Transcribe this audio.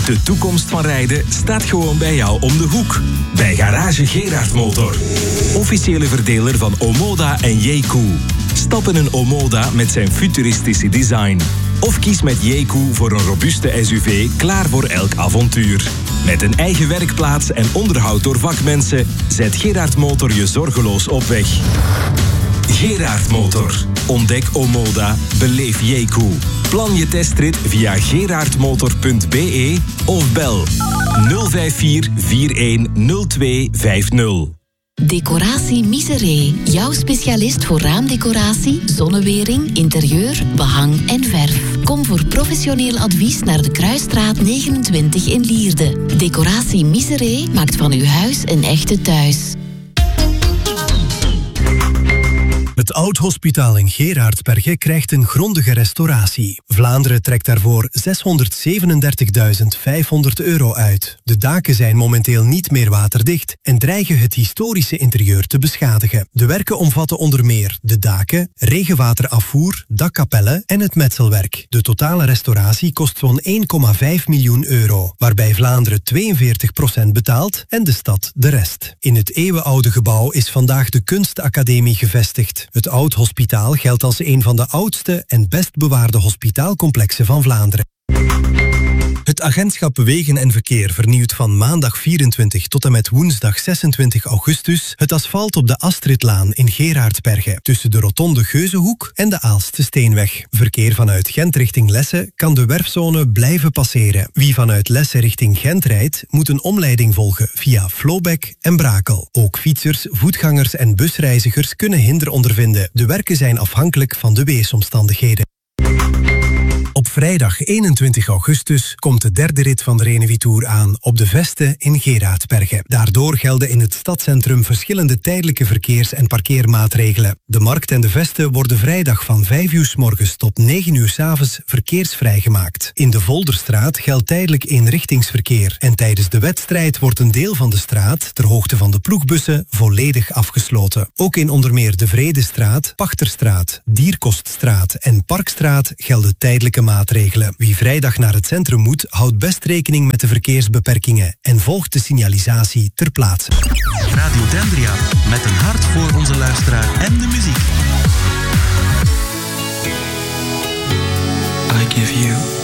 De toekomst van rijden staat gewoon bij jou om de hoek. Bij Garage Gerard Motor. Officiële verdeler van Omoda en Jeku. Stap in een Omoda met zijn futuristische design. Of kies met Jeku voor een robuuste SUV klaar voor elk avontuur. Met een eigen werkplaats en onderhoud door vakmensen zet Gerard Motor je zorgeloos op weg. Gerard Motor. Ontdek Omoda. Beleef Jeku. Plan je testrit via gerardmotor.be of bel 054 410250. Decoratie Miseré. Jouw specialist voor raamdecoratie, zonnewering, interieur, behang en verf. Kom voor professioneel advies naar de Kruisstraat 29 in Lierde. Decoratie Miseré maakt van uw huis een echte thuis. Het Oud-Hospitaal in Gerardsbergen krijgt een grondige restauratie. Vlaanderen trekt daarvoor €637.500 uit. De daken zijn momenteel niet meer waterdicht en dreigen het historische interieur te beschadigen. De werken omvatten onder meer de daken, regenwaterafvoer, dakkapellen en het metselwerk. De totale restauratie kost zo'n €1,5 miljoen, waarbij Vlaanderen 42% betaalt en de stad de rest. In het eeuwenoude gebouw is vandaag de Kunstacademie gevestigd. Het Oud-Hospitaal geldt als een van de oudste en best bewaarde hospitaalcomplexen van Vlaanderen. Het agentschap Wegen en Verkeer vernieuwt van maandag 24 tot en met woensdag 26 augustus het asfalt op de Astridlaan in Gerardsbergen tussen de rotonde Geuzenhoek en de Aalste Steenweg. Verkeer vanuit Gent richting Lesse kan de werfzone blijven passeren. Wie vanuit Lesse richting Gent rijdt, moet een omleiding volgen via Flobeck en Brakel. Ook fietsers, voetgangers en busreizigers kunnen hinder ondervinden. De werken zijn afhankelijk van de weersomstandigheden. Op vrijdag 21 augustus komt de derde rit van de Renevitour aan op de Veste in Gerardsbergen. Daardoor gelden in het stadscentrum verschillende tijdelijke verkeers- en parkeermaatregelen. De markt en de Veste worden vrijdag van 5 uur 's morgens tot 9 uur 's avonds verkeersvrij gemaakt. In de Volderstraat geldt tijdelijk eenrichtingsverkeer en tijdens de wedstrijd wordt een deel van de straat, ter hoogte van de ploegbussen, volledig afgesloten. Ook in onder meer de Vredestraat, Pachterstraat, Dierkoststraat en Parkstraat gelden tijdelijke maatregelen. Wie vrijdag naar het centrum moet, houdt best rekening met de verkeersbeperkingen en volgt de signalisatie ter plaatse. Radio Dendria, met een hart voor onze luisteraar en de muziek. I give you